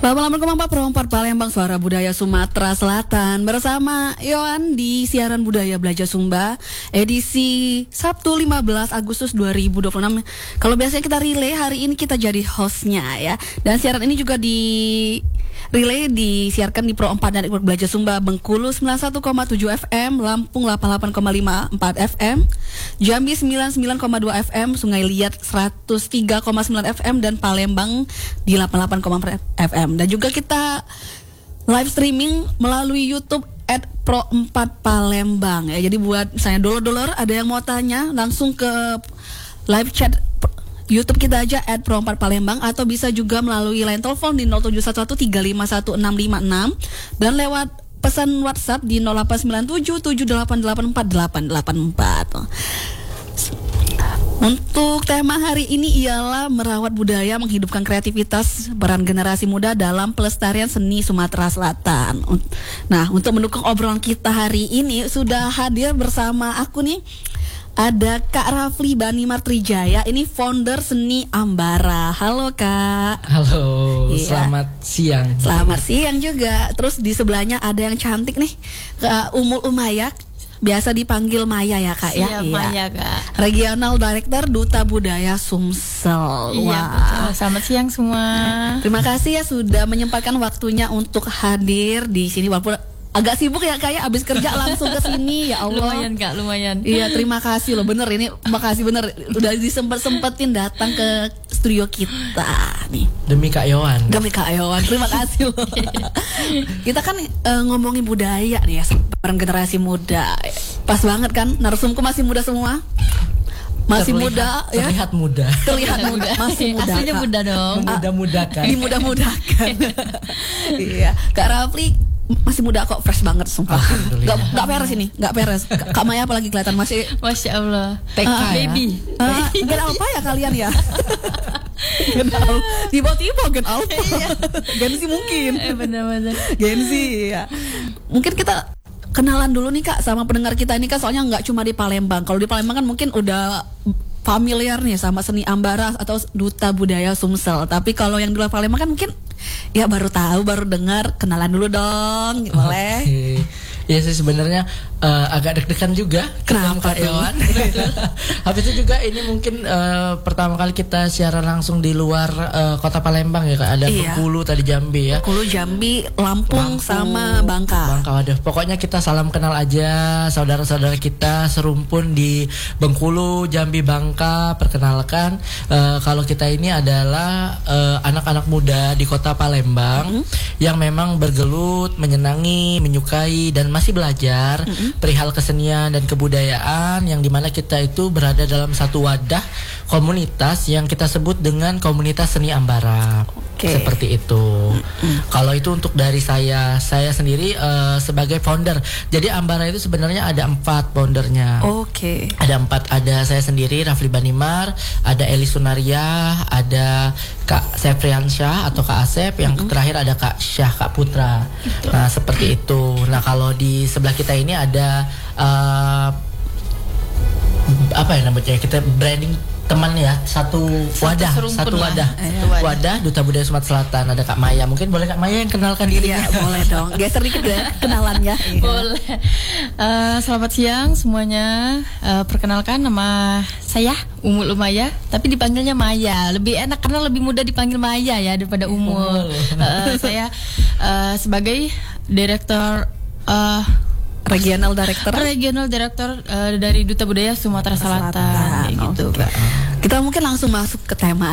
88,4 Perompat Palembang, suara budaya Sumatera Selatan. Bersama Yohan di siaran budaya Belajar Sumba, edisi Sabtu 15 Agustus 2026. Kalau biasanya kita relay, hari ini kita jadi hostnya ya. Dan siaran ini juga disiarkan di Pro 4 dan Network Belajar Sumba, Bengkulu 91,7 FM, Lampung 88,54 FM, Jambi 99,2 FM, Sungai Liat 103,9 FM, dan Palembang di 88,4 FM. Dan juga kita live streaming melalui YouTube @Pro4 Palembang ya. Jadi buat misalnya dolar ada yang mau tanya, langsung ke live chat YouTube kita aja @Pro4 Palembang, atau bisa juga melalui line telepon di 0711351656 dan lewat pesan WhatsApp di 089778848884. Untuk tema hari ini ialah merawat budaya, menghidupkan kreativitas, peran generasi muda dalam pelestarian seni Sumatera Selatan. Nah, untuk mendukung obrolan kita hari ini sudah hadir bersama aku nih. Ada Kak Rafli Banimar Trijaya, ini founder Seni Ambara. Halo Kak. Halo, iya. Selamat siang. Selamat siang juga. Terus di sebelahnya ada yang cantik nih, Kak Umul Umayyah, biasa dipanggil Maya ya Kak ya. Iya, Maya Kak. Regional Director Duta Budaya Sumsel. Iya, betul. Selamat siang semua. Terima kasih ya sudah menyempatkan waktunya untuk hadir di sini, walaupun agak sibuk ya Kak ya, abis kerja langsung ke sini. Ya Allah. Lumayan Kak, lumayan. Iya, terima kasih loh, bener ini, makasih bener udah disempet-sempetin datang ke studio kita nih. Demi Kak Yohan. Demi Kak Yohan, terima kasih loh. Kita kan ngomongin budaya nih ya, peran generasi muda. Pas banget kan, narasumku masih muda semua. Masih muda ya. Terlihat muda. Terlihat muda, masih muda. Aslinya muda dong. Mudah-mudahkan. Dimudah-mudahkan. Iya, Kak Rafli masih muda kok, fresh banget sumpah. Gak peres ini, gak peres. Kak Maya apalagi kelihatan masih Masya Allah. TK ya? Baby. Gen apa ya kalian ya? Gen tiba-tiba Gen Alpha. Gen Z mungkin. Benar-benar. Gen Z ya. Mungkin kita kenalan dulu nih Kak sama pendengar kita ini kan, soalnya nggak cuma di Palembang. Kalau di Palembang kan mungkin udah familiar nih sama Seni Ambara atau Duta Budaya Sumsel. Tapi kalau yang di luar Palembang kan mungkin ya baru tahu, baru dengar. Kenalan dulu dong, boleh? Okay. Ya sih sebenarnya agak deg-degan juga. Kenapa Kak Yohan? Habis itu juga ini mungkin pertama kali kita siaran langsung di luar kota Palembang ya Kak. Ada Bengkulu, tadi Jambi ya. Bengkulu, Jambi, Lampung sama Bangka. Waduh, pokoknya kita salam kenal aja saudara-saudara kita serumpun di Bengkulu, Jambi, Bangka. Perkenalkan, kalau kita ini adalah anak-anak muda di kota Palembang yang memang bergelut, menyenangi, menyukai dan masih belajar perihal kesenian dan kebudayaan, yang dimana kita itu berada dalam satu wadah komunitas yang kita sebut dengan komunitas Seni Ambara. Seperti itu. Kalau itu untuk dari saya sendiri sebagai founder. Jadi Ambara itu sebenarnya ada 4 foundernya. Ada 4, ada saya sendiri Rafli Banimar, ada Eli Sunaria, ada Kak Sepriansyah atau Kak Asep, yang terakhir ada Kak Syah, Kak Putra. Nah seperti itu. Nah kalau di sebelah kita ini ada apa ya namanya, kita branding teman ya, satu wadah Duta Budaya Sumatera Selatan. Ada Kak Maya, mungkin boleh Kak Maya yang kenalkan dirinya? Iya boleh dong, geser dikit deh kenalannya. Boleh. Selamat siang semuanya. Perkenalkan, nama saya Umul Umayyah, tapi dipanggilnya Maya. Lebih enak karena lebih mudah dipanggil Maya ya daripada Umul. Saya sebagai direktur Regional Director dari Duta Budaya Sumatera Selatan. Gitu. Kita mungkin langsung masuk ke tema